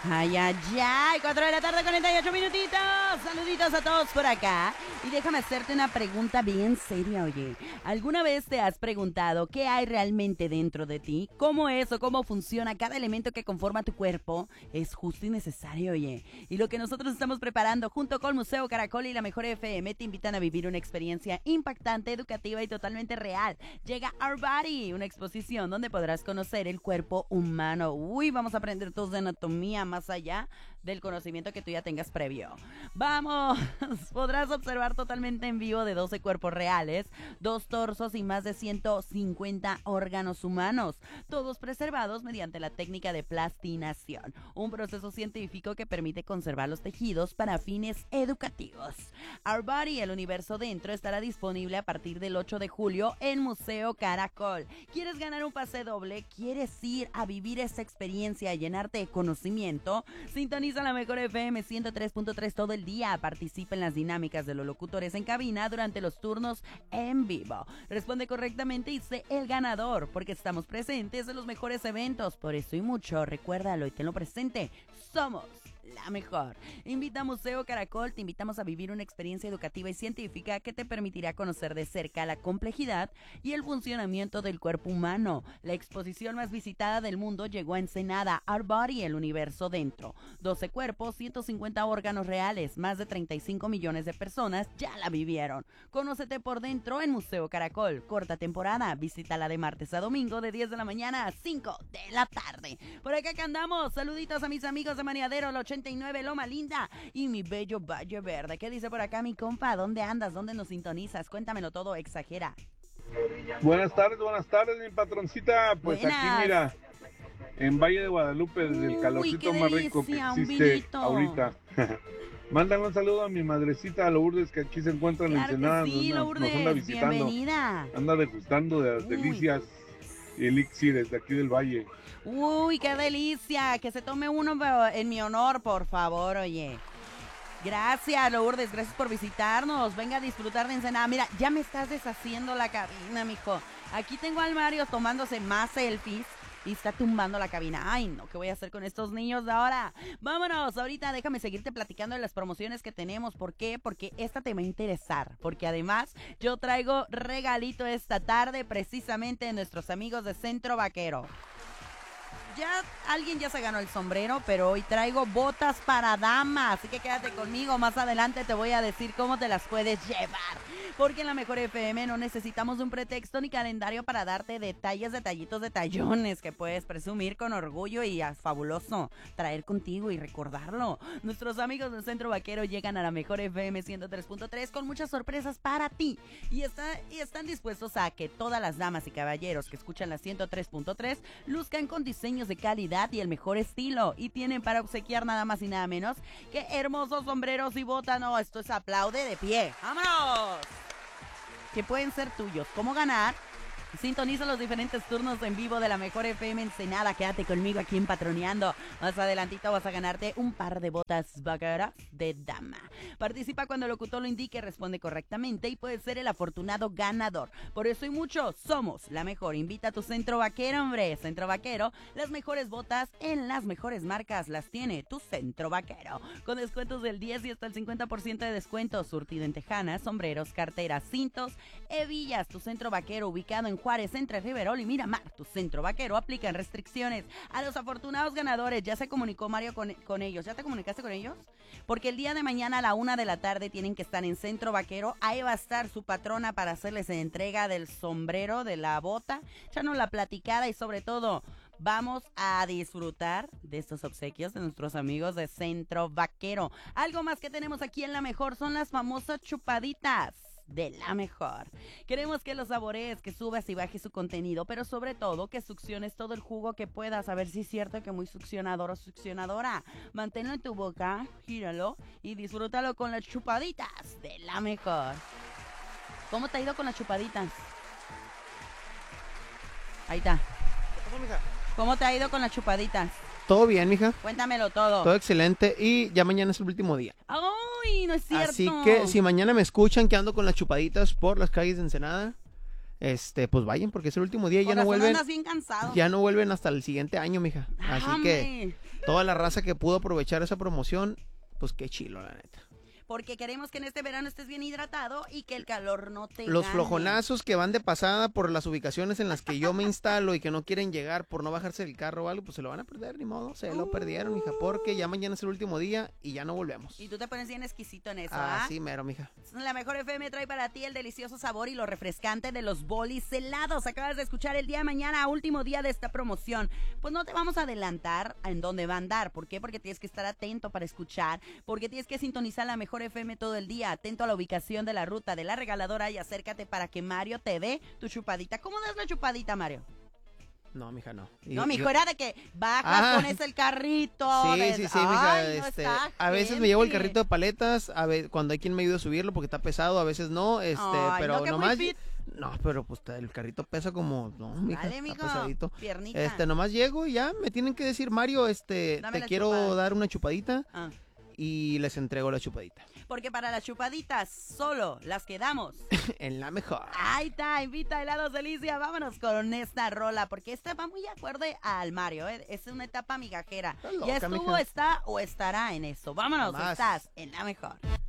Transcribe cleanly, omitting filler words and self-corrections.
Ay, ay, ay, 4 de la tarde, 48 minutitos. Saluditos a todos por acá. Y déjame hacerte una pregunta bien seria, oye. ¿Alguna vez te has preguntado qué hay realmente dentro de ti? ¿Cómo es o cómo funciona cada elemento que conforma tu cuerpo? Es justo y necesario, oye. Y lo que nosotros estamos preparando junto con Museo Caracol y la Mejor FM te invitan a vivir una experiencia impactante, educativa y totalmente real. Llega Our Body, una exposición donde podrás conocer el cuerpo humano. Uy, vamos a aprender todos de anatomía más allá del conocimiento que tú ya tengas previo. ¡Vamos! Podrás observar totalmente en vivo de 12 cuerpos reales, 2 torsos y más de 150 órganos humanos, todos preservados mediante la técnica de plastinación, un proceso científico que permite conservar los tejidos para fines educativos. Our Body, el universo dentro, estará disponible a partir del 8 de julio en Museo Caracol. ¿Quieres ganar un pase doble? ¿Quieres ir a vivir esa experiencia, llenarte de conocimiento? Sintoniza la Mejor FM 103.3 todo el día. Participa en las dinámicas de los locutores en cabina durante los turnos en vivo. Responde correctamente y sé el ganador, porque estamos presentes en los mejores eventos. Por eso y mucho, recuérdalo y tenlo presente. Somos la mejor. Invita a Museo Caracol, te invitamos a vivir una experiencia educativa y científica que te permitirá conocer de cerca la complejidad y el funcionamiento del cuerpo humano. La exposición más visitada del mundo llegó a Ensenada, Our Body, el universo dentro. 12 cuerpos, 150 órganos reales, más de 35 millones de personas ya la vivieron. Conócete por dentro en Museo Caracol. Corta temporada, visítala de martes a domingo de 10 de la mañana a 5 de la tarde. Por acá que andamos, saluditos a mis amigos de Maniadero, el 89 Loma Linda y mi bello Valle Verde. ¿Qué dice por acá mi compa? ¿Dónde andas? ¿Dónde nos sintonizas? Cuéntamelo todo, exagera. Buenas tardes, mi patroncita. Pues Buenas. aquí, mira, en Valle de Guadalupe, desde el calorcito qué más rico que delicia, un existe vinito. ahorita. Mándale un saludo a mi madrecita Lourdes, que aquí se encuentra en la Claro Ensenada. que sí, nos Lourdes, anda visitando. bienvenida. Anda degustando de las Uy. delicias y elixires de aquí del valle. Uy, qué delicia. Que se tome uno pero en mi honor, por favor, oye. Gracias, Lourdes, gracias por visitarnos. Venga a disfrutar de Ensenada. Mira, ya me estás deshaciendo la cabina, mijo. Aquí tengo al Mario tomándose más selfies y está tumbando la cabina. Ay, no, ¿qué voy a hacer con estos niños de ahora? Vámonos, ahorita déjame seguirte platicando de las promociones que tenemos. ¿Por qué? Porque esta te va a interesar. Porque además yo traigo regalito esta tarde precisamente de nuestros amigos de Centro Vaquero. Alguien ya se ganó el sombrero, pero hoy traigo botas para damas. Así que quédate conmigo, más adelante te voy a decir cómo te las puedes llevar. Porque en la Mejor FM no necesitamos un pretexto ni calendario para darte detalles, detallitos, detallones que puedes presumir con orgullo y es fabuloso traer contigo y recordarlo. Nuestros amigos del Centro Vaquero llegan a la Mejor FM 103.3 con muchas sorpresas para ti. Y están dispuestos a que todas las damas y caballeros que escuchan la 103.3 luzcan con diseños de calidad y el mejor estilo. Y tienen para obsequiar nada más y nada menos que hermosos sombreros y botas. No, esto es aplaude de pie. ¡Vámonos! Que pueden ser tuyos. ¿Cómo ganar? Sintoniza los diferentes turnos en vivo de la Mejor FM Ensenada. Quédate conmigo aquí en Patroneando. Más adelantito vas a ganarte un par de botas vaqueras de dama. Participa cuando el locutor lo indique, responde correctamente y puedes ser el afortunado ganador. Por eso y mucho, somos la mejor. Invita a tu Centro Vaquero, hombre. Centro Vaquero, las mejores botas en las mejores marcas las tiene tu Centro Vaquero. Con descuentos del 10 y hasta el 50% de descuento. Surtido en tejanas, sombreros, carteras, cintos, hebillas. Tu Centro Vaquero ubicado en Juárez, entre Riverol y Miramar. Tu Centro Vaquero aplican restricciones. A los afortunados ganadores ya se comunicó Mario con ellos. ¿Ya te comunicaste con ellos? Porque el día de mañana a la 1 de la tarde tienen que estar en Centro Vaquero. Ahí va a estar su patrona para hacerles entrega del sombrero, de la bota, echarnos la platicada y sobre todo vamos a disfrutar de estos obsequios de nuestros amigos de Centro Vaquero. Algo más que tenemos aquí en La Mejor son las famosas chupaditas de La Mejor. Queremos que lo saborees, que subas y bajes su contenido, pero sobre todo que succiones todo el jugo que puedas. A ver si es cierto que muy succionador o succionadora. Manténlo en tu boca, gíralo y disfrútalo con las chupaditas de La Mejor. ¿Cómo te ha ido con las chupaditas? Ahí está. ¿Qué pasó, mija? ¿Cómo te ha ido con las chupaditas? Todo bien, mija. Cuéntamelo todo. Todo excelente y ya mañana es el último día. ¡Ay, no es cierto! Así que si mañana me escuchan que ando con las chupaditas por las calles de Ensenada, pues vayan, porque es el último día y ya Por no razón vuelven. andas bien cansado. Ya no vuelven hasta el siguiente año, mija. Así que toda la raza que pudo aprovechar esa promoción, pues qué chilo, la neta. Porque queremos que en este verano estés bien hidratado y que el calor no te Los gane. flojonazos que van de pasada por las ubicaciones en las que yo me instalo y que no quieren llegar por no bajarse del carro o algo, pues se lo van a perder, ni modo. Se lo perdieron, mija, porque ya mañana es el último día y ya no volvemos. Y tú te pones bien exquisito en eso, Sí, mero, mija. La Mejor FM trae para ti el delicioso sabor y lo refrescante de los bolis helados. Acabas de escuchar el día de mañana, último día de esta promoción. Pues no te vamos a adelantar en dónde va a andar. ¿Por qué? Porque tienes que estar atento para escuchar. Porque tienes que sintonizar La Mejor FM todo el día. Atento a la ubicación de la ruta de la regaladora y acércate para que Mario te dé tu chupadita. ¿Cómo das la chupadita, Mario? No, mija, no. No, mijo, era de que bajas, pones el carrito. Sí, mija. Ay, no está a veces me llevo el gente. carrito de paletas, cuando hay quien me ayude a subirlo porque está pesado, a veces no, Ay, pero no, que muy nomás. fit. No, pero pues el carrito pesa como, no, mija, Dale, está mijo, pesadito. piernita. Nomás llego y ya me tienen que decir, Mario, Dame te la quiero chupada. dar una chupadita Ah. y les entrego la chupadita. Porque para las chupaditas solo las quedamos. En La Mejor. Ahí está, invita a Helados Delicia. Vámonos con esta rola, porque esta va muy acorde al Mario, ¿eh? Es una etapa migajera. Está loca, Ya estuvo, mija. está o estará en eso. Vámonos, Jamás. estás en La Mejor.